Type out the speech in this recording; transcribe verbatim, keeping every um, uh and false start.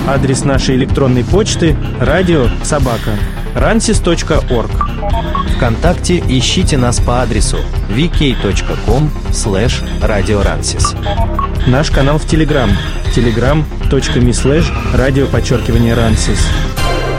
Адрес нашей электронной почты радио собака рансис точка орг. ВКонтакте ищите нас по адресу ви кей точка ком слэш радио рансис. Наш канал в Телеграм телеграм точка ми слэш радио подчеркивание рансис.